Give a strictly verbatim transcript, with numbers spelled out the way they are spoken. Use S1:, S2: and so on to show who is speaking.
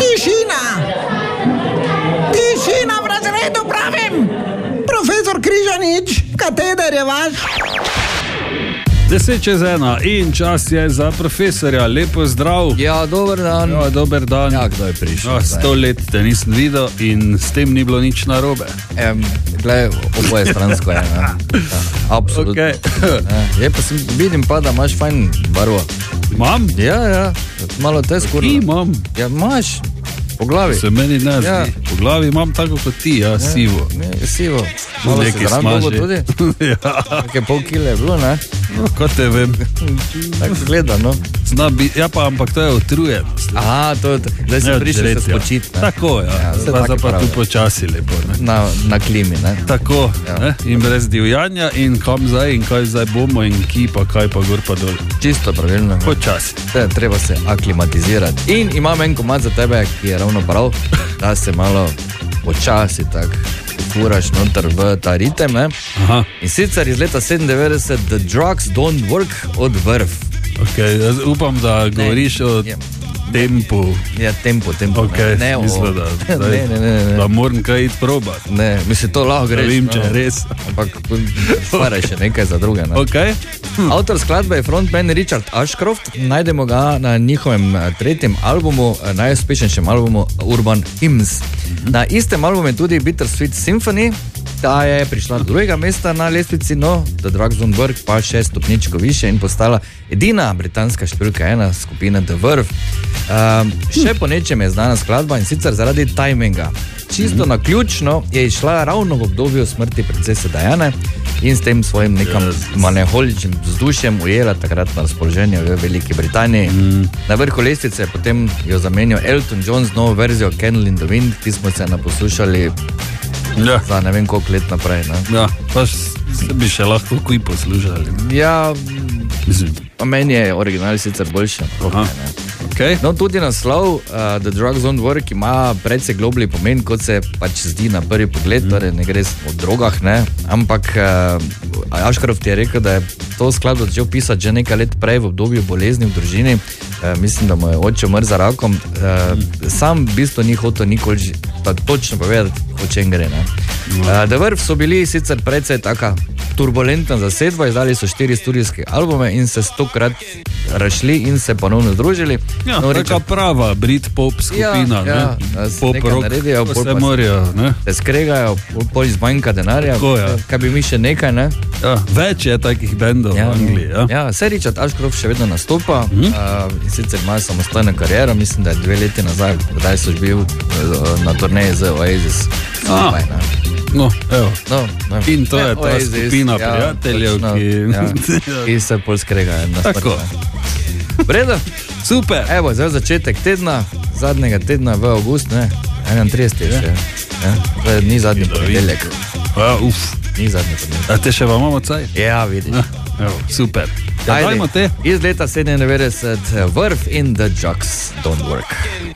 S1: Tišina! Tišina v razredu, pravim! Profesor Križanič, kateder je vaš?
S2: Deset čez ena in čas je za profesorja. Lepo zdrav.
S3: Ja, dober dan.
S2: Ja, dober dan.
S3: Ja, kdo je prišel?
S2: Ja, sto let te nisem videl in s tem ni bilo nič narobe.
S3: Um, Glej, oboje stransko je. Ne? Absolutno.
S2: Okay.
S3: Je, pa sem, vidim pa, da imaš fajn barvo.
S2: Imam?
S3: Ja, ja, malo te skurno.
S2: Imam.
S3: Ja, imaš. Po glavi.
S2: Se meni ne zdi. Ja. Po glavi imam tako kot ti, ja, ja sivo.
S3: Ne, sivo. Malo
S2: nekaj
S3: si zran tudi.
S2: Ja.
S3: Nekaj pol kile je bilo, ne?
S2: No, kot te vem.
S3: Tako se gleda, no.
S2: Zna bi, ja pa, ampak to je utrujenost.
S3: Aha, to je, zdaj si prišel se spočit, ne?
S2: Tako, ja. ja zdaj pa, pa tu počasi lepo, ne?
S3: Na, na klimi, ne?
S2: Tako, ja. Ne? In brez divjanja in kam zdaj in kaj zdaj bomo in ki pa kaj pa gor pa dol.
S3: Čisto pravilno.
S2: Počasi.
S3: Te, treba se aklimatizirati. In imam en komad za tebe, ki je ravno prav, da se malo počasi tak furaš noter v ta ritem, ne?
S2: Aha.
S3: In sicer iz leta sedemindevetdeset The Drugs Don't Work od Vrv.
S2: Ok, upam, da govoriš ne, o je, tempu.
S3: Ja, tempo, tempo.
S2: Ok,
S3: ne, ne,
S2: mislim, da, zdaj,
S3: ne, ne, ne, ne.
S2: Da moram kaj iti probat.
S3: Ne, mislim, to lahko greš.
S2: Vem, če
S3: no,
S2: je res.
S3: Ampak stvaraj še nekaj za druge. Ne?
S2: Ok. Hm.
S3: Avtor skladbe je frontman Richard Ashcroft. Najdemo ga na njihovem tretjem albumu, najuspešnejšem albumu Urban Hymns. Mhm. Na istem albumu je tudi Bittersweet Symphony. Ta je prišla do drugega mesta na lestvici, no, The Drugs Don't Work pa še stopničko više in postala edina britanska številka ena skupina The Verve. Um, še po nečem je znana skladba in sicer zaradi timinga. Čisto naključno je išla ravno v obdobju smrti princese Diane in s tem svojim nekam maneholičnim vzdušjem ujela takratno razpoloženje v Veliki Britaniji. Mm. Na vrhu lestvice potem jo zamenjal Elton John z novo verzijo Candle in the Wind, ki smo se naposlušali ja. za ne vem koliko let naprej. Ne?
S2: Ja, pa se bi še lahko kuj poslušali.
S3: Ja, pa meni je original sicer boljši.
S2: Okay.
S3: No, tudi naslov uh, The Drugs Don't Work ima precej globlji pomen, kot se pač zdi na prvi pogled, mm. torej ne gre o drogah, ne? Ampak uh, Ashcroft je rekel, da je to skladbo začel pisati že nekaj let prej v obdobju bolezni v družini. Uh, mislim, da mu je oče umrl za rakom. Uh, mm. Sam v bistvu ni hotel nikoli točno povedati, o čem gre. Ne? Mm. Uh, The Verve so bili sicer precej taka turbulentna zasedba, izdali so štiri studijske albume in se stokrat rašli in se ponovno združili.
S2: Ja, no, taka prava Britpop skupina,
S3: ja, ja,
S2: ne? Pop rock, naredijo, pol se morajo, ne?
S3: Se skregajo, pol, pol izmanjka denarja,
S2: tako, ja.
S3: Kaj bi mi še nekaj, ne?
S2: Ja, več je takih bendov ja, v Angliji, ja.
S3: Ja, se Richard Ashcroft še vedno nastopa, mm. uh, in sicer imajo samostojno kariero, mislim, da je dve leti nazaj, kdaj so bil uh, na turneji z Oasis.
S2: Ah. No, evo.
S3: No, no.
S2: In to
S3: ja,
S2: je ta Oasis, skupina ja, prijateljev,
S3: točno,
S2: ki...
S3: Ja, ki se pol skregajo na
S2: tako.
S3: Vredo?
S2: Super.
S3: Evo, zdaj začetek tedna, zadnjega tedna v avgust, ne, enaintrideseti še. Ja, to je ni zadnji ponedeljek.
S2: Ja, uf.
S3: Ni zadnji ponedeljek.
S2: A te še vam imamo caj?
S3: Ja, vidiš.
S2: Ja, evo, super. Ja,
S3: Ajde,
S2: dajmo te.
S3: Iz leta sedemindevetdeset, Verve in The Drugs Don't Work.